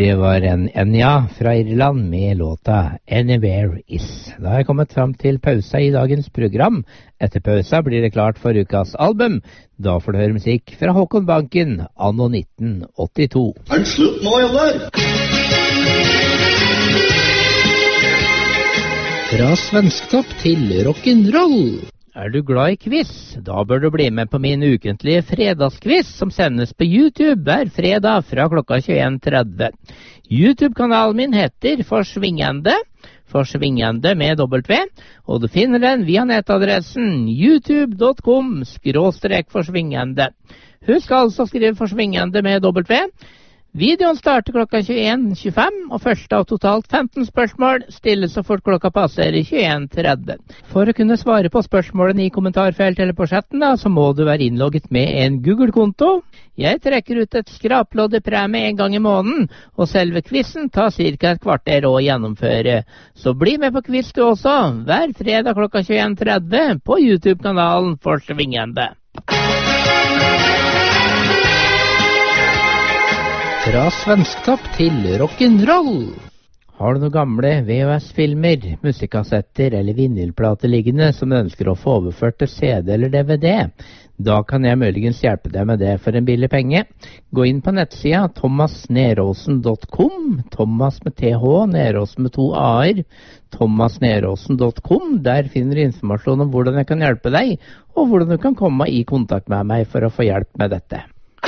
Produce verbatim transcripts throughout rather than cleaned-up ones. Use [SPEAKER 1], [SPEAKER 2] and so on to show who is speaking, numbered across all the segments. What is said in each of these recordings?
[SPEAKER 1] Det var en Enya fra Irland med låta Anywhere Is. Da har jeg kommet fram til pausa i dagens program. Etter pausa blir det klart for ukas album. Da får du høre musikk fra Håkon Banken, anno nitten åttito.
[SPEAKER 2] Er det slutt nå, eller?
[SPEAKER 1] Fra svensktopp til rock'n'roll. Er du glad i quiz? Da bør du bli med på min ukentlige fredagsquiz som sendes på YouTube hver fredag fra klokka tjueen tretti. YouTube-kanalen min heter Forsvingende, Forsvingende med W, og du finner den via nettadressen youtube punktum com skråstrek forsvingende. Husk altså å skrive Forsvingende med W. Videoen starter klokka tjueen tjuefem, og første av totalt femten spørsmål stilles så fort klokka passerer tjueen tretti. For å kunne svare på spørsmålene i kommentarfeltet eller på chatten, da, så må du være innlogget med en Google-konto. Jeg trekker ut et skraplodd i premie en gang i måneden, og selve quizen tar cirka et kvarter å gjennomføre. Så bli med på quiz du også, hver fredag klokka tjueen tretti på YouTube-kanalen Forsvingende. Fra svensktopp til rock'n'roll. Har du noen gamle V H S-filmer, musikkassetter eller vinylplater liggende som du ønsker å få overført til C D eller D V D? Da kan jeg muligens hjelpe deg med det for en billig penge. Gå inn på nettsida thomas neråsen punktum com, Thomas med T H, Neråsen med to A-er, thomas neråsen punktum com. Der finner du informasjon om hvordan jeg kan hjelpe deg, og hvordan du kan komme i kontakt med meg for å få hjelp med dette.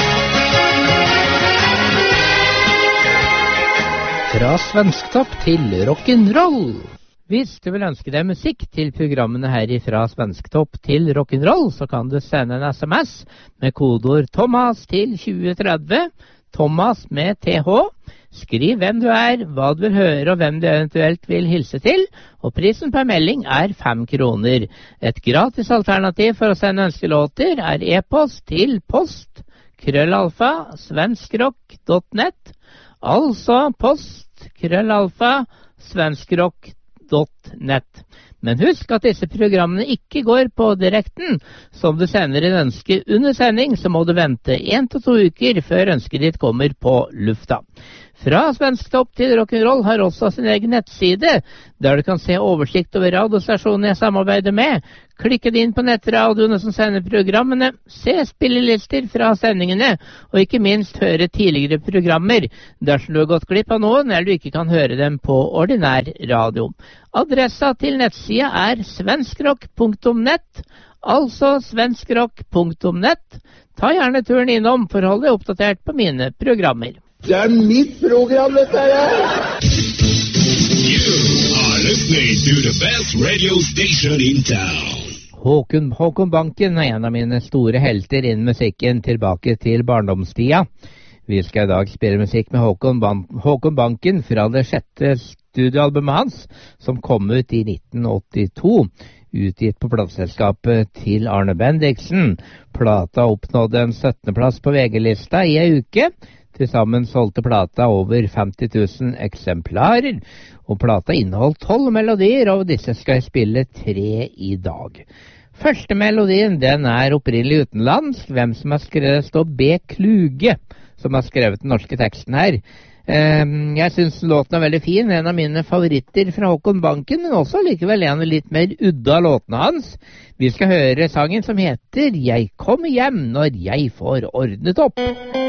[SPEAKER 1] Fra svensktopp til rock'n'roll. Hvis du vil ønske deg musikk til programmene her fra svensktopp til rock'n'roll, så kan du sende en S M S med kodeord Thomas til tjue tretti, Thomas med T H. Skriv hvem du er, hva du vil høre og hvem du eventuelt vil hilse til, og prisen per melding er fem kroner. Et gratis alternativ for å sende ønskelåter er e-post til post, krøllalfa, svenskrock punktum nett, altså post, krøllalfa, svenskrock punktum nett. Men husk at disse programmene ikke går på direkten. Som du sender en ønske under sending, så må du vente en til to uker før ønsket ditt kommer på lufta. Fra svensktopp til rock'n'roll har også sin egen nettside, der du kan se oversikt over radiostasjonene jeg samarbeider med. Klikke inn på nettradioene som sender programmene, se spillelister fra sendingene, og ikke minst høre tidligere programmer, dersom du har gått glipp av noen, eller du ikke kan høre dem på ordinær radio. Adressa til nettsida er svenskrock punktum nett, altså svenskrock punktum nett. Ta gjerne turen innom for å holde deg oppdatert på mine programmer.
[SPEAKER 2] Det er mitt program, dette her!
[SPEAKER 3] You are listening to the best radio station in town.
[SPEAKER 1] Håkon, Håkon Banken er en av mine store helter innen musikken tilbake til barndomstida. Vi skal i dag spille musikk med Håkon, Ban- Håkon Banken fra det sjette studioalbumet hans, som kom ut i nitten åttito. Utgitt på plateselskapet til Arne Bendiksen. Plata oppnådde en syttende plass på V G-lista i en uke. Til sammen solgte plata over femti tusen eksemplarer, og plata inneholdt tolv melodier, og disse skal jeg spille tre i dag. Første melodien, den er opprinnelig utenlandsk. Hvem som har skrevet, står B. Kluge, som har skrevet den norske teksten her. Jeg synes låten er veldig fin, en av mine favoritter fra Håkon Banken, men også likevel en av litt mer udda låtene hans. Vi skal høre sangen som heter «Jeg kommer hjem når jeg får ordnet opp».